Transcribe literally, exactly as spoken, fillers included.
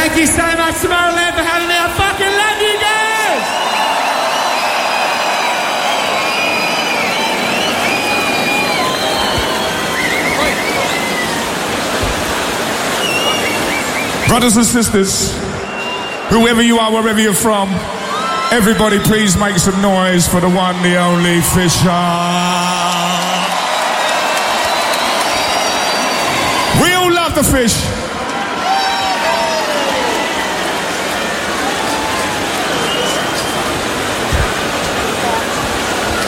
Thank you so much, Tomorrowland, for having me. I fucking love you guys! Brothers and sisters, whoever you are, wherever you're from, everybody please make some noise for the one, the only Fisher. We all love the fish.